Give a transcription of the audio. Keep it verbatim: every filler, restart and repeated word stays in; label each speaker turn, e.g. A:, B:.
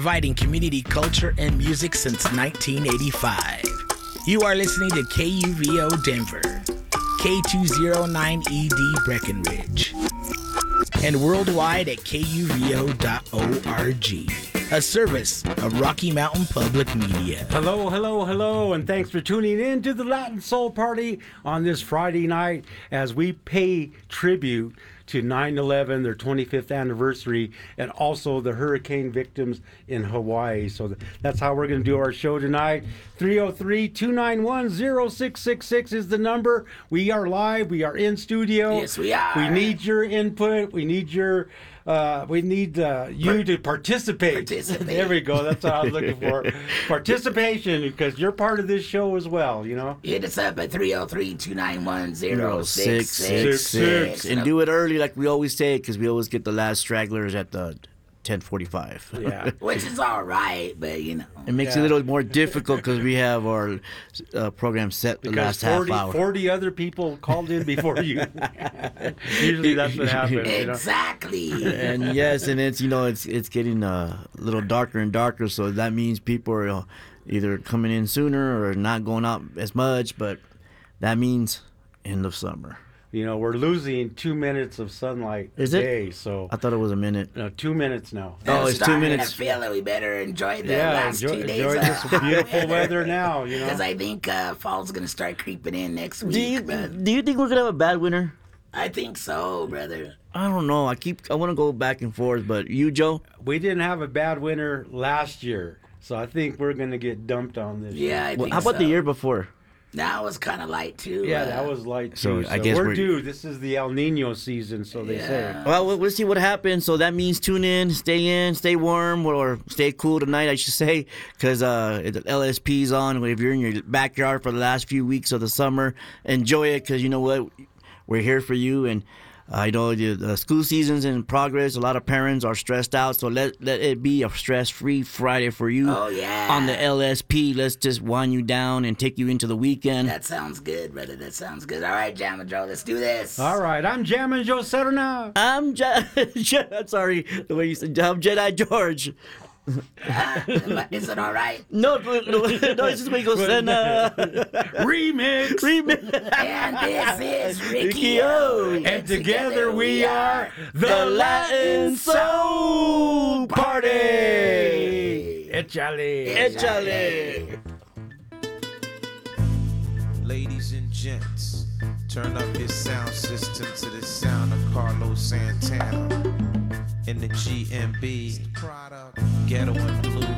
A: Providing community culture and music since nineteen eighty-five. You are listening to K U V O Denver, K two oh nine E D Breckenridge, and worldwide at K U V O dot org, a service of Rocky Mountain Public Media.
B: Hello, hello, hello, and thanks for tuning in to the Latin Soul Party on this Friday night as we pay tribute to nine eleven, their twenty-fifth anniversary, and also the hurricane victims in Hawaii. So that's how we're going to do our show tonight. three oh three, two nine one, oh six six six is the number. We are live. We are in studio.
A: Yes, we are.
B: We need your input. We need your... Uh, we need uh, you to participate.
A: Participate.
B: There we go. That's what I was looking for. Participation, because you're part of this show as well, you know?
A: Hit us up at three oh three, two nine one, oh
C: six
A: six
C: six six. And do it early like we always say, because we always get the last stragglers at the ten forty-five.
B: Yeah.
A: Which is all right, but, you know.
C: It makes
B: Yeah.
C: it a little more difficult because we have our uh, program set the
B: Because
C: last
B: forty,
C: half hour.
B: forty other people called in before you. Usually that's what happens. You know?
A: Exactly.
C: And yes, and it's, you know, it's it's getting uh, a little darker and darker, so that means people are uh, either coming in sooner or not going out as much, but that means end of summer.
B: You know, we're losing two minutes of sunlight
C: Is
B: a
C: it?
B: day, so
C: I thought it was a minute.
B: no, two minutes now.
C: Oh, it's two
A: Starting
C: minutes.
A: to feel that we better enjoy the
B: Yeah,
A: last
B: enjoy,
A: two days.
B: enjoy this beautiful weather now, you know?
A: Because I think uh, fall's going to start creeping in next week.
C: Do you,
A: but
C: do you think we're going to have a bad winter?
A: I think so, brother.
C: I don't know. I keep I want to go back and forth, but you, Joe?
B: We didn't have a bad winter last year, so I think we're going to get dumped on this year.
A: Yeah, I
C: Well,
A: think
C: how about
A: so.
C: the year before?
A: That was kind of light, too.
B: Yeah,
A: uh,
B: that was light
C: So,
B: too.
C: I guess
B: we're,
C: we're-
B: due. This is the El Nino season, so they say.
A: Yeah.
C: Well, we'll we'll see what happens. So that means tune in, stay in, stay warm, or stay cool tonight, I should say, because uh, the L S P's on. If you're in your backyard for the last few weeks of the summer, enjoy it, because you know what? We're here for you, and I know the, the school season's in progress. A lot of parents are stressed out, so let let it be a stress-free Friday for you.
A: Oh, yeah.
C: On the L S P, let's just wind you down and take you into the weekend.
A: That sounds good, brother. That sounds good. All right, Jam and Joe, let's do this.
B: All right, I'm Jammin' Joe Serna.
C: I'm Je- Je- I'm sorry, the way you said, I'm Jedi George.
A: Uh, is it all right?
C: No, no, no, it's just when he goes, Senna.
B: Remix.
C: Remix.
A: And this is Ricky
C: Ricky
A: O.
C: O.
B: And together we are the Latin Soul Party. Échale.
C: Échale.
D: Ladies and gents, turn up your sound system to the sound of Carlos Santana in the G M B Ghetto and Blues